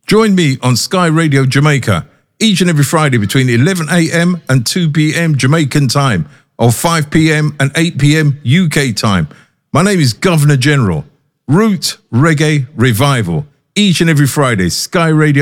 Join me on Sky Radio Jamaica each and every Friday between 11 a.m. and 2 p.m. Jamaican time, or 5 p.m. and 8 p.m. UK time. My name is Governor General. Root Reggae Revival, each and every Friday, Sky Radio